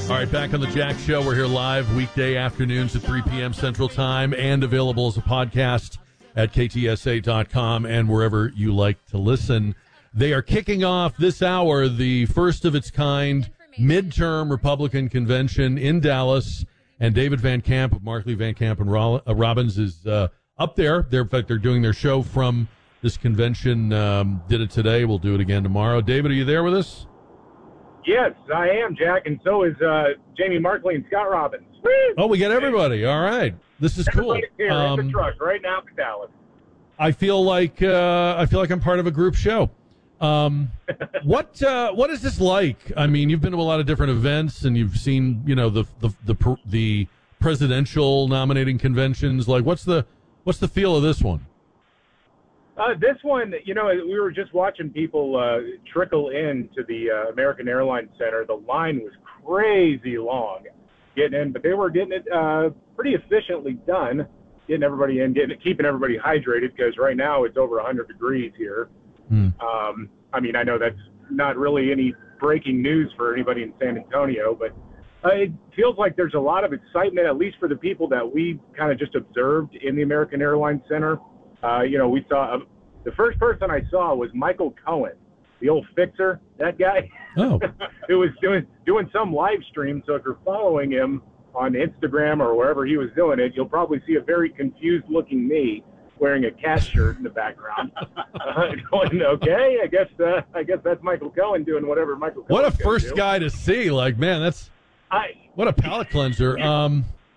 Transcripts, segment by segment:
All right, back on the Jack Show. We're here live weekday afternoons at 3 p.m. Central Time and available as a podcast at ktsa.com and wherever you like to listen. They are kicking off this hour the first of its kind midterm Republican convention in Dallas, and David Van Camp of Markley, Van Camp, and Robbins is up there. In fact, they're doing their show from this convention. Did it today. We'll do it again tomorrow. David, are you there with us? Yes, I am, Jack, and so is Jamie Markley and Scott Robbins. Woo! Oh, we get everybody. All right. This is cool. Everybody's here in the truck right now in Dallas. I feel like I'm part of a group show. What is this like? I mean, you've been to a lot of different events, and you've seen, the presidential nominating conventions. Like, what's the feel of this one? This one, we were just watching people trickle into the American Airlines Center. The line was crazy long getting in, but they were getting it pretty efficiently done, getting everybody in, keeping everybody hydrated, because right now it's over 100 degrees here. I know that's not really any breaking news for anybody in San Antonio, but it feels like there's a lot of excitement, at least for the people that we kind of just observed in the American Airlines Center. We saw the first person I saw was Michael Cohen, the old fixer, that guy. Oh. Who was doing some live stream. So if you're following him on Instagram or wherever he was doing it, you'll probably see a very confused looking me wearing a cat shirt in the background. Going, okay, I guess that's Michael Cohen doing whatever Michael Cohen. What a first guy to see! Like, man, what a palate cleanser.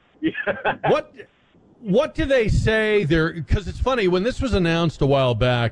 Yeah. What do they say there? Because it's funny, when this was announced a while back,